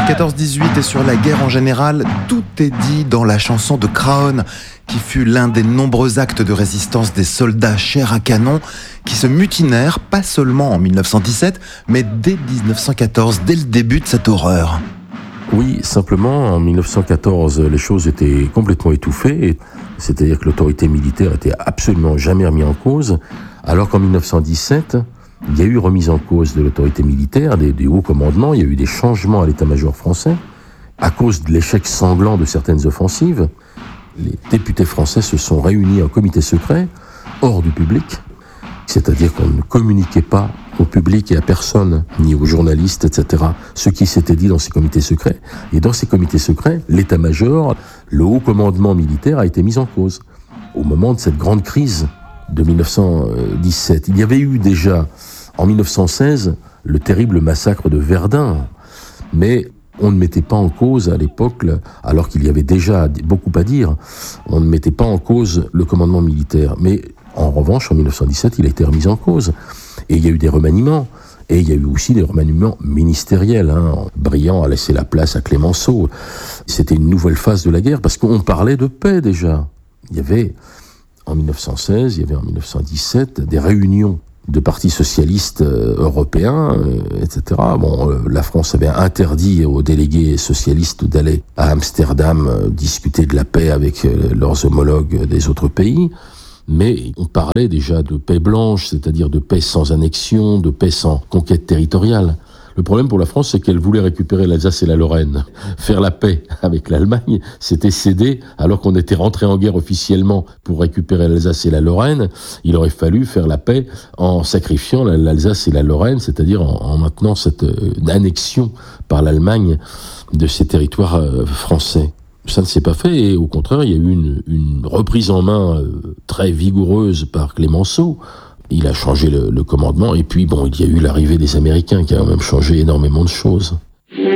14-18 et sur la guerre en général, tout est dit dans la chanson de Craonne, qui fut l'un des nombreux actes de résistance des soldats chair à canon qui se mutinèrent, pas seulement en 1917, mais dès 1914, dès le début de cette horreur. Oui, simplement, en 1914, les choses étaient complètement étouffées, c'est-à-dire que l'autorité militaire était absolument jamais remise en cause, alors qu'en 1917, il y a eu remise en cause de l'autorité militaire, des hauts commandements, il y a eu des changements à l'état-major français, à cause de l'échec sanglant de certaines offensives. Les députés français se sont réunis en comité secret, hors du public, c'est-à-dire qu'on ne communiquait pas au public et à personne, ni aux journalistes, etc., ce qui s'était dit dans ces comités secrets. Et dans ces comités secrets, l'état-major, le haut commandement militaire a été mis en cause. Au moment de cette grande crise de 1917, il y avait eu déjà, en 1916, le terrible massacre de Verdun, mais on ne mettait pas en cause à l'époque, alors qu'il y avait déjà beaucoup à dire, on ne mettait pas en cause le commandement militaire. Mais en revanche, en 1917, il a été remis en cause. Et il y a eu des remaniements. Et il y a eu aussi des remaniements ministériels. Briand a laissé la place à Clémenceau. C'était une nouvelle phase de la guerre, parce qu'on parlait de paix déjà. Il y avait, en 1916, il y avait en 1917, des réunions de partis socialistes européens, etc. La France avait interdit aux délégués socialistes d'aller à Amsterdam discuter de la paix avec leurs homologues des autres pays. Mais on parlait déjà de paix blanche, c'est-à-dire de paix sans annexion, de paix sans conquête territoriale. Le problème pour la France, c'est qu'elle voulait récupérer l'Alsace et la Lorraine. Faire la paix avec l'Allemagne, c'était céder, alors qu'on était rentré en guerre officiellement pour récupérer l'Alsace et la Lorraine. Il aurait fallu faire la paix en sacrifiant l'Alsace et la Lorraine, c'est-à-dire en maintenant cette annexion par l'Allemagne de ces territoires français. Ça ne s'est pas fait, et au contraire, il y a eu une reprise en main très vigoureuse par Clémenceau. Il a changé le commandement, et puis il y a eu l'arrivée des Américains qui a quand même changé énormément de choses. Il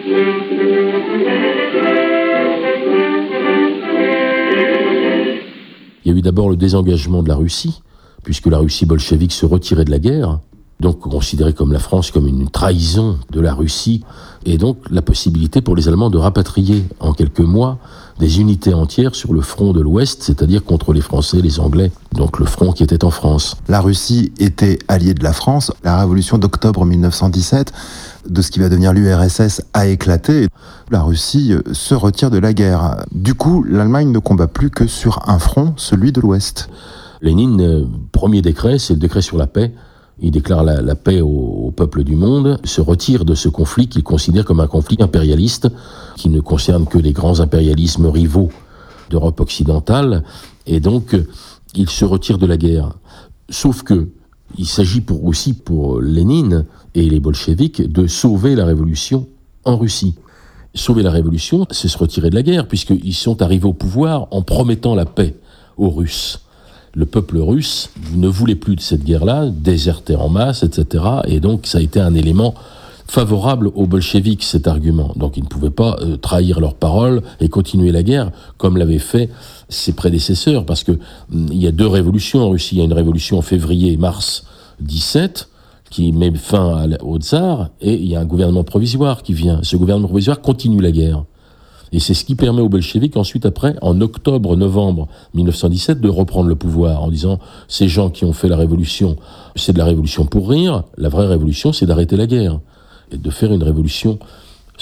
y a eu d'abord le désengagement de la Russie, puisque la Russie bolchevique se retirait de la guerre, donc considérée comme la France comme une trahison de la Russie, et donc la possibilité pour les Allemands de rapatrier en quelques mois des unités entières sur le front de l'Ouest, c'est-à-dire contre les Français et les Anglais, donc le front qui était en France. La Russie était alliée de la France. La révolution d'octobre 1917, de ce qui va devenir l'URSS, a éclaté. La Russie se retire de la guerre. Du coup, l'Allemagne ne combat plus que sur un front, celui de l'Ouest. Lénine, premier décret, c'est le décret sur la paix. Il déclare la paix au peuple du monde, se retire de ce conflit qu'il considère comme un conflit impérialiste, qui ne concerne que les grands impérialismes rivaux d'Europe occidentale, et donc il se retire de la guerre. Sauf que il s'agit aussi pour Lénine et les bolcheviks de sauver la révolution en Russie. Sauver la révolution, c'est se retirer de la guerre, puisqu'ils sont arrivés au pouvoir en promettant la paix aux Russes. Le peuple russe ne voulait plus de cette guerre-là, désertait en masse, etc. Et donc, ça a été un élément favorable aux bolcheviks, cet argument. Donc, ils ne pouvaient pas trahir leurs paroles et continuer la guerre, comme l'avaient fait ses prédécesseurs. Parce que il y a deux révolutions en Russie. Il y a une révolution en février-mars 17, qui met fin au tsar, et il y a un gouvernement provisoire qui vient. Ce gouvernement provisoire continue la guerre. Et c'est ce qui permet aux bolcheviks, ensuite, après, en octobre-novembre 1917, de reprendre le pouvoir en disant « ces gens qui ont fait la révolution, c'est de la révolution pour rire, la vraie révolution, c'est d'arrêter la guerre et de faire une révolution socialiste ».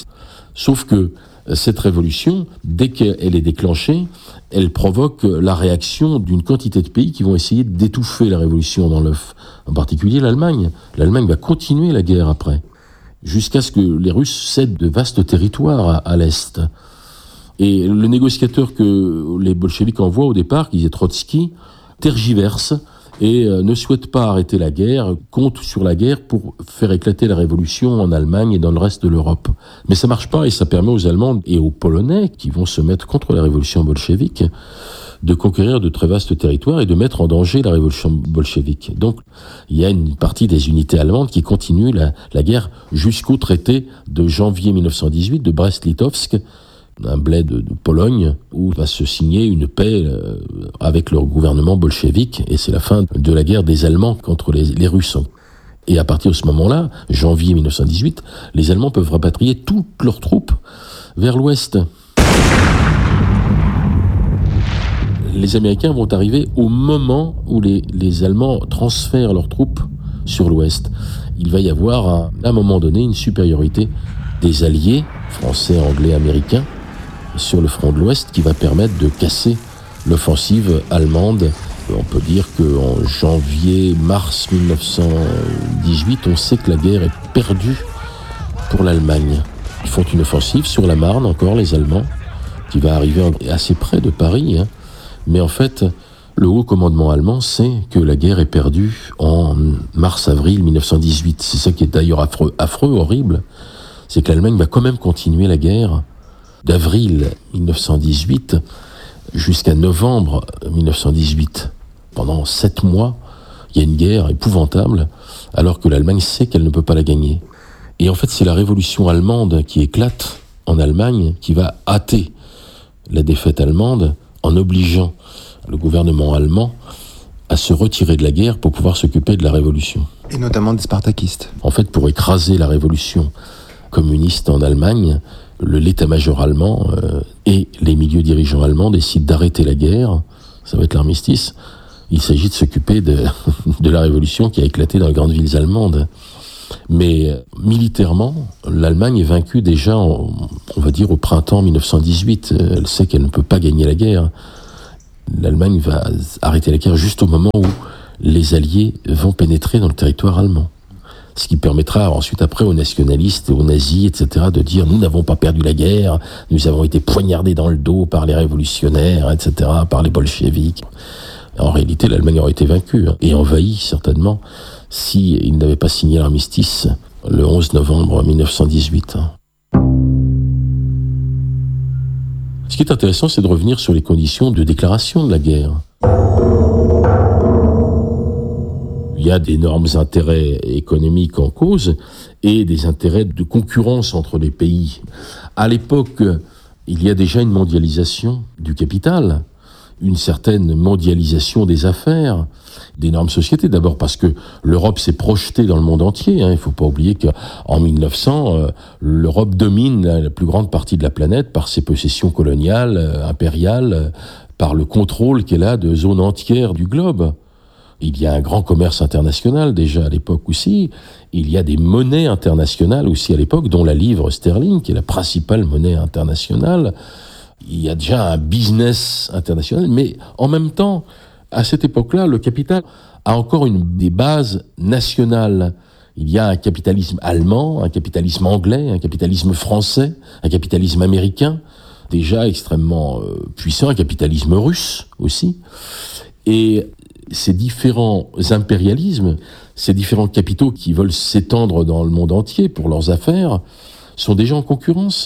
Sauf que cette révolution, dès qu'elle est déclenchée, elle provoque la réaction d'une quantité de pays qui vont essayer d'étouffer la révolution dans l'œuf. En particulier l'Allemagne. L'Allemagne va continuer la guerre après, jusqu'à ce que les Russes cèdent de vastes territoires à l'Est. Et le négociateur que les bolcheviks envoient au départ, qui est Trotsky, tergiverse et ne souhaite pas arrêter la guerre, compte sur la guerre pour faire éclater la révolution en Allemagne et dans le reste de l'Europe. Mais ça marche pas, et ça permet aux Allemands et aux Polonais, qui vont se mettre contre la révolution bolchevique, de conquérir de très vastes territoires et de mettre en danger la révolution bolchevique. Donc, il y a une partie des unités allemandes qui continuent la guerre jusqu'au traité de janvier 1918 de Brest-Litovsk, un bled de Pologne, où va se signer une paix avec le gouvernement bolchevique, et c'est la fin de la guerre des Allemands contre les Russes. Et à partir de ce moment-là, janvier 1918, les Allemands peuvent rapatrier toutes leurs troupes vers l'ouest. Les Américains vont arriver au moment où les Allemands transfèrent leurs troupes sur l'ouest. Il va y avoir à un moment donné une supériorité des alliés, français, anglais, américains, sur le front de l'ouest qui va permettre de casser l'offensive allemande. On peut dire qu'en janvier-mars 1918, on sait que la guerre est perdue pour l'Allemagne. Ils font une offensive sur la Marne, encore les Allemands, qui va arriver assez près de Paris. Mais en fait, le haut commandement allemand sait que la guerre est perdue en mars-avril 1918. C'est ça qui est d'ailleurs affreux, horrible. C'est que l'Allemagne va quand même continuer la guerre d'avril 1918 jusqu'à novembre 1918. Pendant 7 mois, il y a une guerre épouvantable, alors que l'Allemagne sait qu'elle ne peut pas la gagner. Et en fait, c'est la révolution allemande qui éclate en Allemagne qui va hâter la défaite allemande en obligeant le gouvernement allemand à se retirer de la guerre pour pouvoir s'occuper de la révolution. Et notamment des spartakistes. En fait, pour écraser la révolution communiste en Allemagne, l'état-major allemand et les milieux dirigeants allemands décident d'arrêter la guerre. Ça va être l'armistice. Il s'agit de s'occuper de la révolution qui a éclaté dans les grandes villes allemandes. Mais militairement, l'Allemagne est vaincue déjà, on va dire, au printemps 1918. Elle sait qu'elle ne peut pas gagner la guerre. L'Allemagne va arrêter la guerre juste au moment où les Alliés vont pénétrer dans le territoire allemand. Ce qui permettra ensuite après aux nationalistes, aux nazis, etc. de dire « nous n'avons pas perdu la guerre, nous avons été poignardés dans le dos par les révolutionnaires, etc., par les bolcheviks ». En réalité, l'Allemagne aurait été vaincue et envahie certainement s'ils n'avaient pas signé l'armistice le 11 novembre 1918. Ce qui est intéressant, c'est de revenir sur les conditions de déclaration de la guerre. Il y a d'énormes intérêts économiques en cause et des intérêts de concurrence entre les pays. À l'époque, il y a déjà une mondialisation du capital, une certaine mondialisation des affaires, d'énormes sociétés. D'abord parce que l'Europe s'est projetée dans le monde entier. Il ne faut pas oublier qu'en 1900, l'Europe domine la plus grande partie de la planète par ses possessions coloniales, impériales, par le contrôle qu'elle a de zones entières du globe. Il y a un grand commerce international déjà à l'époque aussi. Il y a des monnaies internationales aussi à l'époque, dont la livre sterling, qui est la principale monnaie internationale. Il y a déjà un business international, mais en même temps, à cette époque-là, le capital a encore des bases nationales. Il y a un capitalisme allemand, un capitalisme anglais, un capitalisme français, un capitalisme américain, déjà extrêmement puissant, un capitalisme russe aussi. Et ces différents impérialismes, ces différents capitaux qui veulent s'étendre dans le monde entier pour leurs affaires, sont déjà en concurrence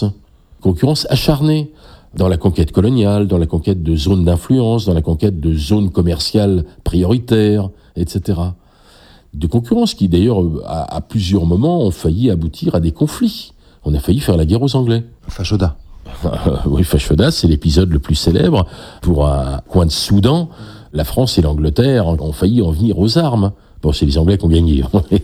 acharnée dans la conquête coloniale, dans la conquête de zones d'influence, dans la conquête de zones commerciales prioritaires, etc. De concurrence qui d'ailleurs, à plusieurs moments, ont failli aboutir à des conflits. On a failli faire la guerre aux Anglais. Fashoda. Oui, Fashoda, c'est l'épisode le plus célèbre. Pour un coin de Soudan, la France et l'Angleterre ont failli en venir aux armes. Bon, c'est les Anglais qui ont gagné.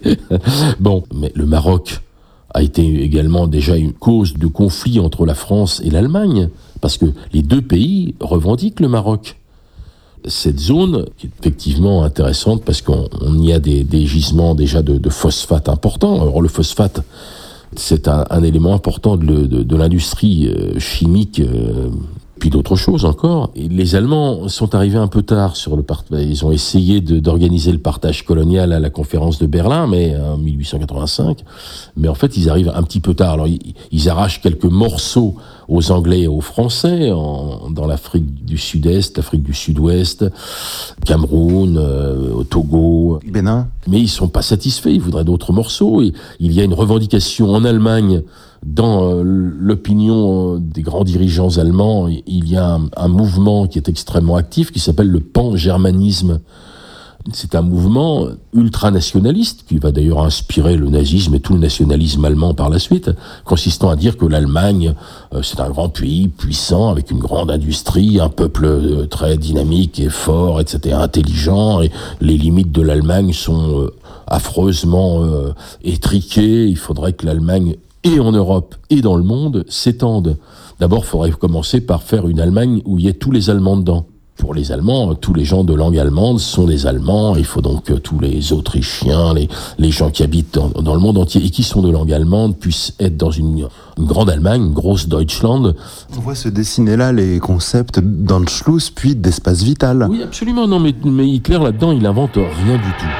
Bon, mais le Maroc a été également déjà une cause de conflit entre la France et l'Allemagne, parce que les deux pays revendiquent le Maroc. Cette zone qui est effectivement intéressante parce qu'on y a des gisements déjà de phosphate importants. Alors le phosphate, c'est un élément important de l'industrie chimique, puis d'autres choses encore. Et les Allemands sont arrivés un peu tard sur le partage. Ils ont essayé d'organiser le partage colonial à la conférence de Berlin, mais en 1885. Mais en fait, ils arrivent un petit peu tard. Alors, ils arrachent quelques morceaux aux Anglais et aux Français dans l'Afrique du Sud-Est, l'Afrique du Sud-Ouest, Cameroun, au Togo, Bénin. Mais ils sont pas satisfaits. Ils voudraient d'autres morceaux. Et il y a une revendication en Allemagne. Dans l'opinion des grands dirigeants allemands, il y a un mouvement qui est extrêmement actif qui s'appelle le pan-germanisme. C'est un mouvement ultranationaliste qui va d'ailleurs inspirer le nazisme et tout le nationalisme allemand par la suite, consistant à dire que l'Allemagne, c'est un grand pays puissant avec une grande industrie, un peuple très dynamique et fort, etc., intelligent, et les limites de l'Allemagne sont affreusement étriquée. Il faudrait que l'Allemagne, et en Europe et dans le monde, s'étende. D'abord, il faudrait commencer par faire une Allemagne où il y ait tous les Allemands dedans. Pour les Allemands, tous les gens de langue allemande sont des Allemands. Il faut donc que tous les Autrichiens, les gens qui habitent dans le monde entier et qui sont de langue allemande puissent être dans une grande Allemagne, une grosse Deutschland. On voit se dessiner là les concepts d'Anschluss puis d'espace vital. Oui, absolument. Non, mais Hitler, là-dedans, il invente rien du tout.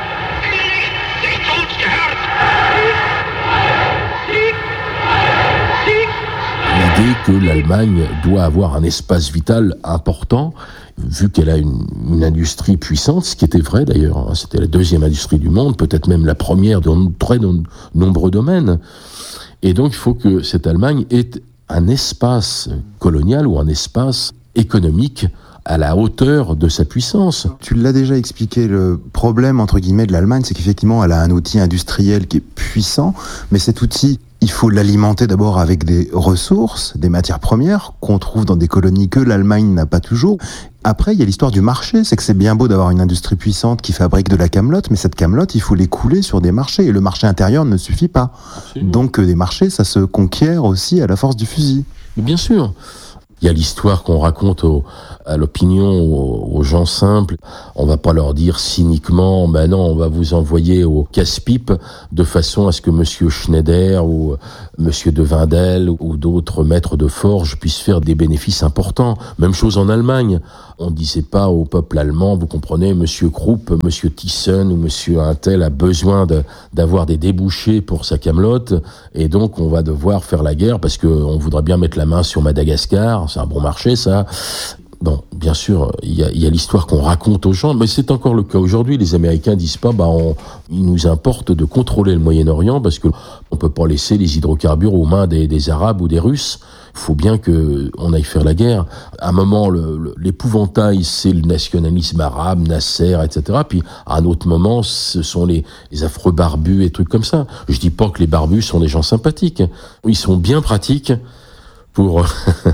L'idée que l'Allemagne doit avoir un espace vital important, vu qu'elle a une industrie puissante, ce qui était vrai d'ailleurs, c'était la deuxième industrie du monde, peut-être même la première dans très nombreux domaines. Et donc il faut que cette Allemagne ait un espace colonial ou un espace économique à la hauteur de sa puissance. Tu l'as déjà expliqué, le problème entre guillemets de l'Allemagne, c'est qu'effectivement elle a un outil industriel qui est puissant, mais cet outil, il faut l'alimenter d'abord avec des ressources, des matières premières qu'on trouve dans des colonies que l'Allemagne n'a pas toujours. Après, il y a l'histoire du marché, c'est que c'est bien beau d'avoir une industrie puissante qui fabrique de la camelote, mais cette camelote, il faut l'écouler sur des marchés, et le marché intérieur ne suffit pas. Absolument. Donc des marchés, ça se conquiert aussi à la force du fusil. Mais bien sûr. Il y a l'histoire qu'on raconte à l'opinion, aux gens simples. On va pas leur dire cyniquement, ben non, on va vous envoyer au casse-pipe de façon à ce que Monsieur Schneider ou Monsieur de Wendel ou d'autres maîtres de forge puissent faire des bénéfices importants. Même chose en Allemagne. On disait pas au peuple allemand, vous comprenez, Monsieur Krupp, Monsieur Thyssen ou Monsieur Untel a besoin d'avoir des débouchés pour sa camelote et donc on va devoir faire la guerre parce que on voudrait bien mettre la main sur Madagascar. C'est un bon marché, ça. Bon, bien sûr, il y a l'histoire qu'on raconte aux gens, mais c'est encore le cas aujourd'hui. Les Américains disent pas, il nous importe de contrôler le Moyen-Orient parce que on peut pas laisser les hydrocarbures aux mains des Arabes ou des Russes. Il faut bien que on aille faire la guerre. À un moment, l'épouvantail, c'est le nationalisme arabe, Nasser, etc. Puis, à un autre moment, ce sont les affreux barbus et trucs comme ça. Je dis pas que les barbus sont des gens sympathiques. Ils sont bien pratiques pour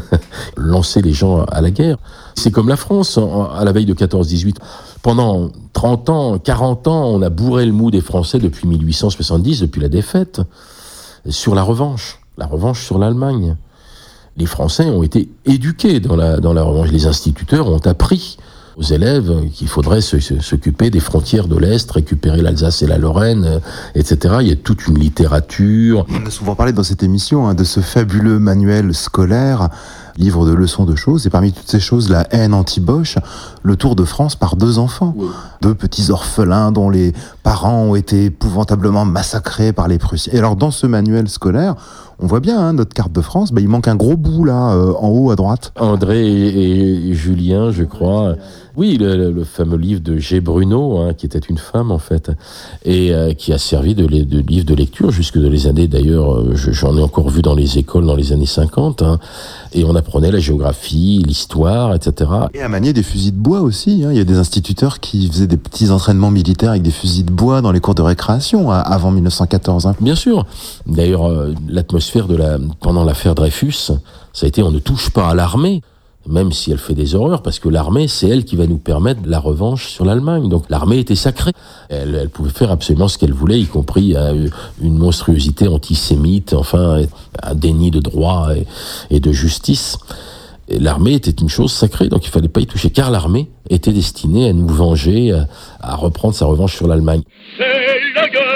lancer les gens à la guerre. C'est comme la France, à la veille de 14-18. Pendant 30 ans, 40 ans, on a bourré le mou des Français depuis 1870, depuis la défaite, sur la revanche sur l'Allemagne. Les Français ont été éduqués dans la revanche. Les instituteurs ont appris aux élèves qu'il faudrait s'occuper des frontières de l'Est, récupérer l'Alsace et la Lorraine, etc. Il y a toute une littérature. On a souvent parlé dans cette émission de ce fabuleux manuel scolaire, livre de leçons de choses, et parmi toutes ces choses, la haine anti-Bosch, le Tour de France par 2 enfants. Oui. 2 petits orphelins dont les parents ont été épouvantablement massacrés par les Prussiens. Et alors, dans ce manuel scolaire, on voit bien notre carte de France, il manque un gros bout là, en haut à droite. André et Julien, je crois. Oui, le fameux livre de G. Bruno, qui était une femme en fait, et qui a servi de livre de lecture jusque dans les années, d'ailleurs, j'en ai encore vu dans les écoles dans les années 50, et on apprenait la géographie, l'histoire, etc. Et à manier des fusils de bois aussi, il y a des instituteurs qui faisaient des petits entraînements militaires avec des fusils de bois dans les cours de récréation avant 1914. Bien sûr. D'ailleurs, l'atmosphère pendant l'affaire Dreyfus, ça a été on ne touche pas à l'armée, même si elle fait des horreurs, parce que l'armée, c'est elle qui va nous permettre la revanche sur l'Allemagne. Donc l'armée était sacrée. Elle pouvait faire absolument ce qu'elle voulait, y compris une monstruosité antisémite, enfin un déni de droit et de justice. Et l'armée était une chose sacrée, donc il fallait pas y toucher, car l'armée était destinée à nous venger, à reprendre sa revanche sur l'Allemagne. C'est la guerre.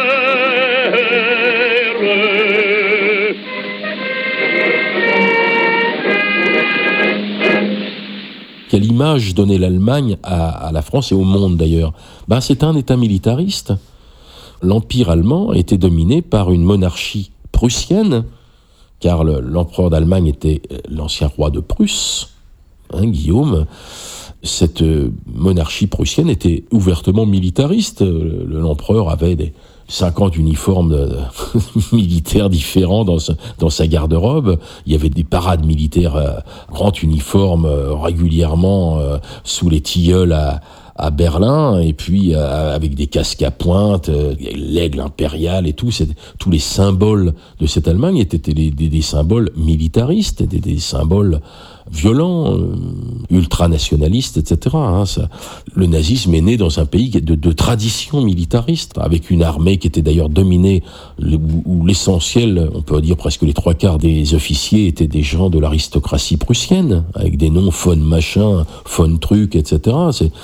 Quelle image donnait l'Allemagne à la France et au monde d'ailleurs ? C'est un État militariste. L'Empire allemand était dominé par une monarchie prussienne, car l'empereur d'Allemagne était l'ancien roi de Prusse, Guillaume. Cette monarchie prussienne était ouvertement militariste. L'empereur avait 50 uniformes militaires différents dans sa garde-robe. Il y avait des parades militaires, grand uniforme régulièrement sous les tilleuls à Berlin, et puis avec des casques à pointe, l'aigle impérial et tout, tous les symboles de cette Allemagne étaient des symboles militaristes, des symboles violents, ultranationalistes, etc. Le nazisme est né dans un pays de tradition militariste, avec une armée qui était d'ailleurs dominée, où l'essentiel, on peut dire presque les 3/4 des officiers étaient des gens de l'aristocratie prussienne, avec des noms von machin, von truc, etc.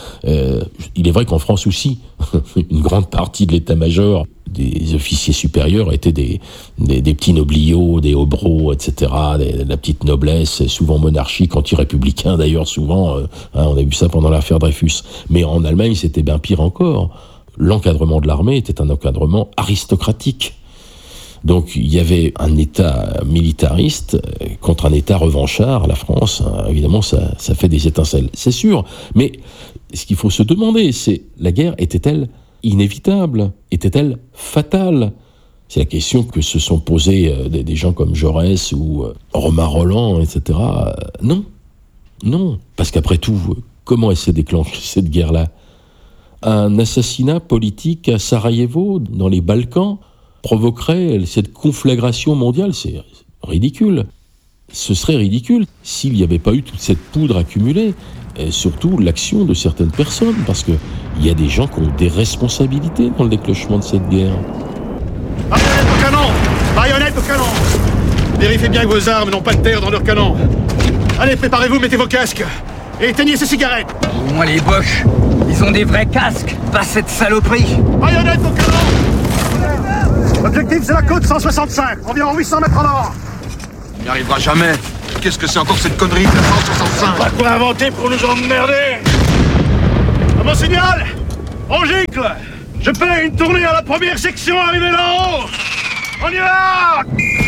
Il est vrai qu'en France aussi, une grande partie de l'état-major des officiers supérieurs étaient des petits nobliaux, des hobereaux, etc., la petite noblesse, souvent monarchique, anti-républicain d'ailleurs, souvent, on a vu ça pendant l'affaire Dreyfus. Mais en Allemagne, c'était bien pire encore. L'encadrement de l'armée était un encadrement aristocratique. Donc il y avait un État militariste contre un État revanchard. La France, évidemment, ça fait des étincelles, c'est sûr. Mais ce qu'il faut se demander, c'est, la guerre était-elle inévitable? Était-elle fatale? C'est la question que se sont posées des gens comme Jaurès ou Romain Rolland, etc. Non. Parce qu'après tout, comment elle s'est déclenchée, cette guerre-là? Un assassinat politique à Sarajevo, dans les Balkans, provoquerait cette conflagration mondiale? C'est ridicule. Ce serait ridicule s'il n'y avait pas eu toute cette poudre accumulée. Et surtout l'action de certaines personnes, parce qu'il y a des gens qui ont des responsabilités dans le déclenchement de cette guerre. Baïonnette au canon! Baïonnette au canon! Vérifiez bien que vos armes n'ont pas de terre dans leurs canons. Allez, préparez-vous, mettez vos casques et éteignez ces cigarettes. Au moins les Boches, ils ont des vrais casques, pas cette saloperie. Baïonnette au canon! L'objectif, c'est la côte 165, environ 800 mètres en avant. On n'y arrivera jamais. Qu'est-ce que c'est encore cette connerie de 165? Pas quoi inventer pour nous emmerder. À mon signal, on gicle. Je paie une tournée à la première section arrivée là-haut. On y va!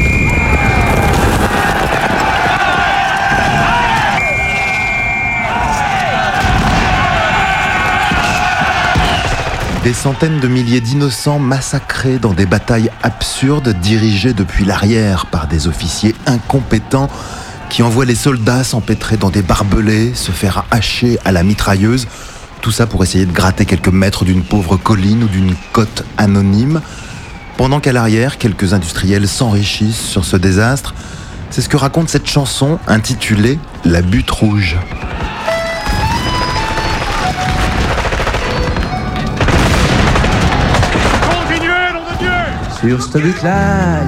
Des centaines de milliers d'innocents massacrés dans des batailles absurdes dirigées depuis l'arrière par des officiers incompétents qui envoient les soldats s'empêtrer dans des barbelés, se faire hacher à la mitrailleuse, tout ça pour essayer de gratter quelques mètres d'une pauvre colline ou d'une côte anonyme. Pendant qu'à l'arrière, quelques industriels s'enrichissent sur ce désastre. C'est ce que raconte cette chanson intitulée « La butte rouge ». Continuez, nom de Dieu! Sur cette butte-là,